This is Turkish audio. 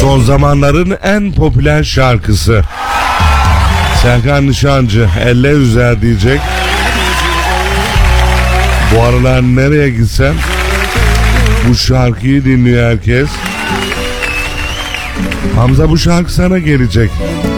Son zamanların en popüler şarkısı. Serkan Nişancı elle üzer diyecek. Bu aralar nereye gitsem bu şarkıyı dinliyor herkes. Hamza, bu şarkı sana gelecek.